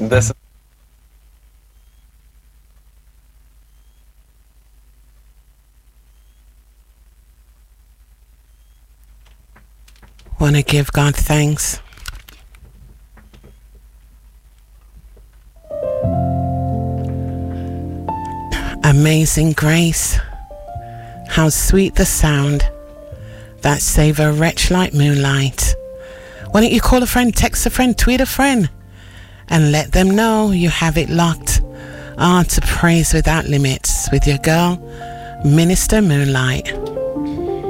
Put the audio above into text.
This Want to give God thanks. Amazing grace, how sweet the sound that save a wretch like moonlight. Why don't you call a friend, text a friend, tweet a friend, and let them know you have it locked on to Praise Without Limits with your girl, Minister Moonlight.